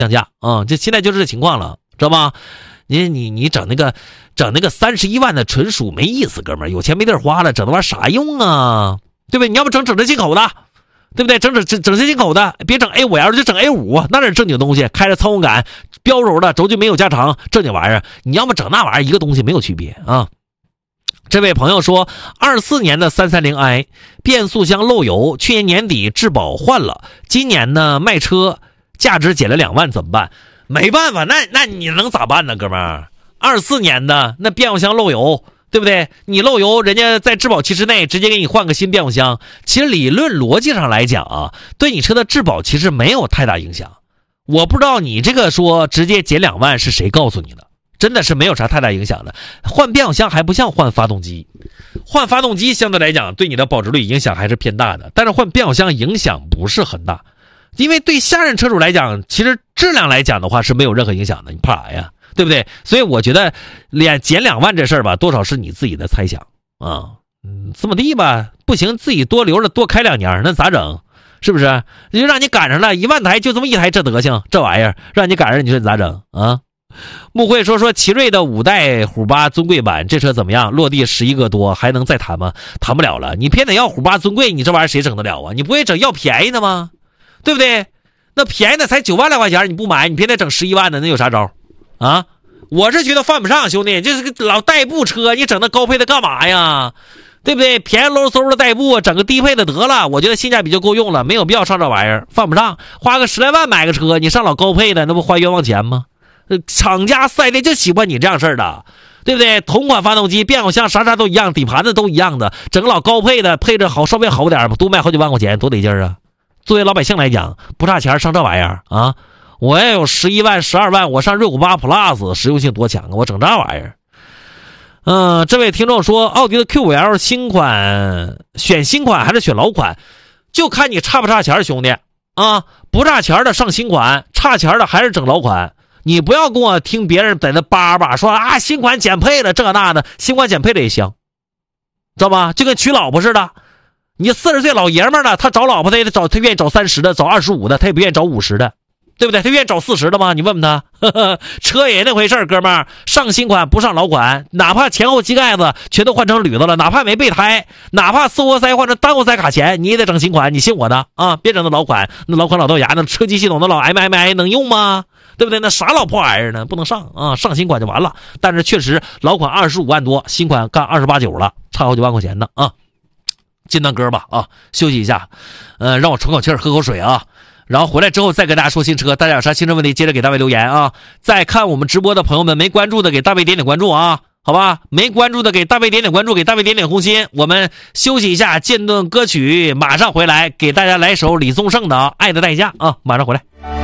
降价啊，这现在就是这情况了，知道吧？你整那个31万的纯属没意思，哥们儿，有钱没地儿花了，整那玩意儿啥用啊？对不对？你要不整这进口的，对不对？整这进口的，别整 A5，要是就整 A5，那是正经东西，开着操控杆，标轴的，轴距没有加长，正经玩意儿。你要么整那玩意儿，一个东西没有区别啊。这位朋友说，24年的 330i 变速箱漏油，去年年底质保换了，今年呢卖车价值减了2万，怎么办？没办法，那你能咋办呢，哥们儿？24年的那变速箱漏油，对不对？你漏油，人家在质保期之内直接给你换个新变速箱，其实理论逻辑上来讲啊，对你车的质保其实没有太大影响。我不知道你这个说直接减2万是谁告诉你的，真的是没有啥太大影响的。换变速箱还不像换发动机，换发动机相对来讲对你的保值率影响还是偏大的，但是换变速箱影响不是很大。因为对下任车主来讲，其实质量来讲的话是没有任何影响的，你怕啥呀？对不对？所以我觉得减2万这事儿吧，多少是你自己的猜想啊。这么地吧，不行，自己多留着多开2年，那咋整？是不是？就让你赶上了1万台，就这么一台这德行，这玩意儿让你赶上，你说你咋整啊？穆慧说奇瑞的5代虎8尊贵版，这车怎么样？落地11个多，还能再谈吗？谈不了了，你偏得要虎8尊贵，你这玩意儿谁整得了啊？你不会整要便宜的吗？对不对？那便宜的才9万来块钱，你不买，你偏得整11万的，那有啥招啊？我是觉得犯不上，兄弟，这是个老代步车，你整那高配的干嘛呀？对不对？便宜搂嗖的代步，整个低配的得了，我觉得性价比就够用了，没有必要上这玩意儿，犯不上。花个10来万买个车，你上老高配的，那不花冤枉钱吗？厂家4S店就喜欢你这样事儿的，对不对？同款发动机、变速箱啥都一样，底盘子都一样的，整个老高配的配置好，稍微好点，多卖好几万块钱，多得劲儿啊！作为老百姓来讲，不差钱上这玩意儿啊！我也有11万、12万，我上瑞虎8 Plus， 实用性多强啊！我整这玩意儿。这位听众说，奥迪的 Q5L 新款，选新款还是选老款，就看你差不差钱，兄弟啊！不差钱的上新款，差钱的还是整老款。你不要跟我听别人在那叭叭说啊，新款减配了这那的，新款减配的也香，知道吧？就跟娶老婆似的。你40岁老爷们儿了，他找老婆他愿意找30的，找25的，他也不愿意找50的，对不对？他愿意找40的吗？你问问他。车也那回事儿，哥们儿，上新款不上老款，哪怕前后机盖子全都换成铝的了，哪怕没备胎，哪怕四活塞换成单活塞卡钳，你也得整新款，你信我的啊！别整那老款，那老款老掉牙，那车机系统的老 MMI 能用吗？对不对？那啥老破玩意儿呢？不能上啊！上新款就完了。但是确实老款25万多，新款干28、9了，差好几万块钱呢啊！进段歌吧啊，休息一下，让我喘口气儿，喝口水啊，然后回来之后再跟大家说新车，大家有啥新车问题接着给大卫留言啊。在看我们直播的朋友们，没关注的给大卫点点关注啊，好吧？没关注的给大卫点点关注，给大卫点点红心。我们休息一下，间段歌曲马上回来，给大家来首李宗盛的《爱的代价》啊，马上回来。